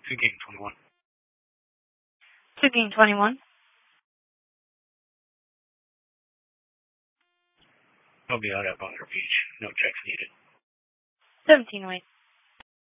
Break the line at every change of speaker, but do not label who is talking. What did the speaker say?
To game 21.
To game 21.
I'll be out at Bunker Beach. No checks needed.
17 white.